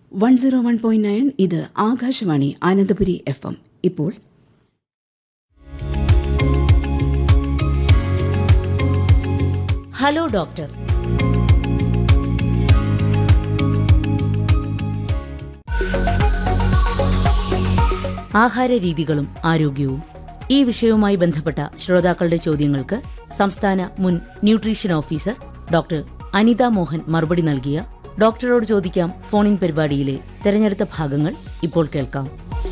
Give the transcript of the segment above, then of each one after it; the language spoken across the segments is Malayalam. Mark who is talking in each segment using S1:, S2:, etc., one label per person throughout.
S1: 101.9 ഇത് ആകാശവാണി അനന്തപുരി FM. ഇപ്പോൾ
S2: ഹലോ ഡോക്ടർ. ആഹാരരീതികളും ആരോഗ്യവും. ഈ വിഷയവുമായി ബന്ധപ്പെട്ട ശ്രോതാക്കളുടെ ചോദ്യങ്ങൾക്ക് സംസ്ഥാന മുൻ nutrition officer doctor Anitha Mohan മറുപടി നൽകിയ ഡോക്ടറോട് ചോദിക്കാം ഫോൺ ഇൻ പരിപാടിയിലെ തെരഞ്ഞെടുത്ത ഭാഗങ്ങൾ ഇപ്പോൾ കേൾക്കാം.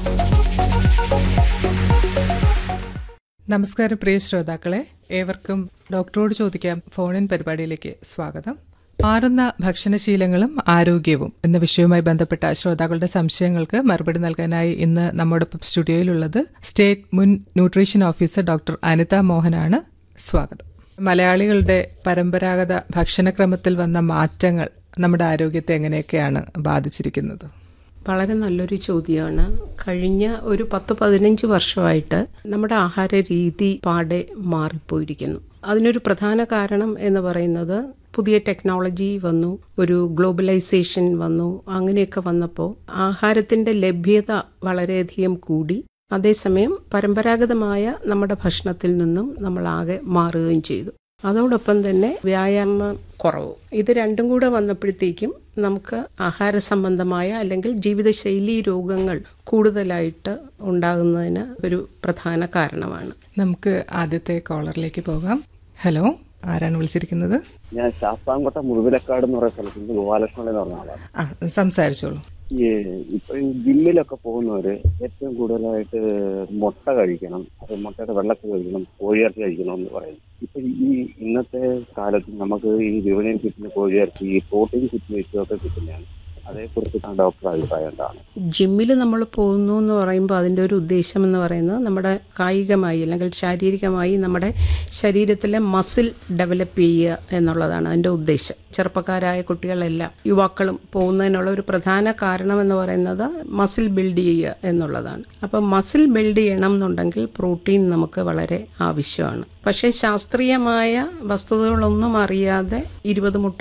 S3: നമസ്കാരം പ്രിയ ശ്രോതാക്കളെ, ഏവർക്കും ഡോക്ടറോട് ചോദിക്കാം ഫോൺ ഇൻ പരിപാടിയിലേക്ക് സ്വാഗതം. മാറുന്ന ഭക്ഷണശീലങ്ങളും ആരോഗ്യവും എന്ന വിഷയവുമായി ബന്ധപ്പെട്ട ശ്രോതാക്കളുടെ സംശയങ്ങൾക്ക് മറുപടി നൽകാനായി ഇന്ന് നമ്മോടൊപ്പം സ്റ്റുഡിയോയിലുള്ളത് സ്റ്റേറ്റ് മുൻ ന്യൂട്രീഷൻ ഓഫീസർ ഡോക്ടർ അനിത മോഹനാണ്. സ്വാഗതം. മലയാളികളുടെ പരമ്പരാഗത ഭക്ഷണക്രമത്തിൽ വന്ന മാറ്റങ്ങൾ നമ്മുടെ ആരോഗ്യത്തെ എങ്ങനെയൊക്കെയാണ് ബാധിച്ചിരിക്കുന്നത്?
S4: വളരെ നല്ലൊരു ചോദ്യമാണ്. കഴിഞ്ഞ ഒരു 10-15 വർഷമായിട്ട് നമ്മുടെ ആഹാര രീതി പാടെ മാറിപ്പോയിരിക്കുന്നു. അതിനൊരു പ്രധാന കാരണം എന്ന് പറയുന്നത് പുതിയ ടെക്നോളജി വന്നു, ഒരു ഗ്ലോബലൈസേഷൻ വന്നു. അങ്ങനെയൊക്കെ വന്നപ്പോൾ ആഹാരത്തിൻ്റെ ലഭ്യത വളരെയധികം കൂടി. അതേസമയം പരമ്പരാഗതമായ നമ്മുടെ ഭക്ഷണത്തിൽ നിന്നും നമ്മൾ ആകെ മാറുകയും ചെയ്തു. അതോടൊപ്പം തന്നെ വ്യായാമം കുറവ്. ഇത് രണ്ടും കൂടെ വന്നപ്പോഴത്തേക്കും നമുക്ക് ആഹാര സംബന്ധമായ അല്ലെങ്കിൽ ജീവിതശൈലി രോഗങ്ങൾ കൂടുതലായിട്ട് ഉണ്ടാകുന്നതിന് ഒരു പ്രധാന കാരണമാണ്.
S3: നമുക്ക് ആദ്യത്തെ കോളറിലേക്ക് പോകാം. ഹലോ, ആരാണ് വിളിച്ചിരിക്കുന്നത്?
S5: ഞാൻ ശാസ്താംകോട്ട മുഴുവിലക്കാട് എന്ന് പറയുന്ന സ്ഥലത്ത് നിന്ന് ഗോപാലകൃഷ്ണൻ എന്ന് പറഞ്ഞ ആളാണ്.
S3: സംസാരിച്ചോളൂ.
S5: ഇപ്പൊ ഈ ജിമ്മിലൊക്കെ പോകുന്നവര് ഏറ്റവും കൂടുതലായിട്ട് മുട്ട കഴിക്കണം, അത് മുട്ടയുടെ വെള്ളത്തിൽ കഴിക്കണം, കോഴിയിറച്ചി കഴിക്കണം എന്ന് പറയുന്നു. ഇപ്പൊ ഈ ഇന്നത്തെ കാലത്ത് നമുക്ക് ഈ വിപണിയിൽ കിട്ടുന്ന കോഴിയിറച്ചി ഈ പ്രോട്ടീൻ കിറ്റുമൊക്കെ കിട്ടുന്നതാണ്. അതേക്കുറിച്ച് ഡോക്ടർ അഭിപ്രായം എന്താണ്?
S4: ജിമ്മിൽ നമ്മൾ പോകുന്നു എന്ന് പറയുമ്പോൾ അതിൻ്റെ ഒരു ഉദ്ദേശം എന്ന് പറയുന്നത് നമ്മുടെ കായികമായി അല്ലെങ്കിൽ ശാരീരികമായി നമ്മുടെ ശരീരത്തിലെ മസിൽ ഡെവലപ്പ് ചെയ്യുക എന്നുള്ളതാണ് അതിൻ്റെ ഉദ്ദേശം. ചെറുപ്പക്കാരായ കുട്ടികളെല്ലാം യുവാക്കളും പോകുന്നതിനുള്ള ഒരു പ്രധാന കാരണം എന്ന് പറയുന്നത് മസിൽ ബിൽഡ് ചെയ്യുക എന്നുള്ളതാണ്. അപ്പം മസിൽ ബിൽഡ് ചെയ്യണം എന്നുണ്ടെങ്കിൽ പ്രോട്ടീൻ നമുക്ക് വളരെ ആവശ്യമാണ്. പക്ഷേ ശാസ്ത്രീയമായ വസ്തുതകളൊന്നും അറിയാതെ 20 മുട്ട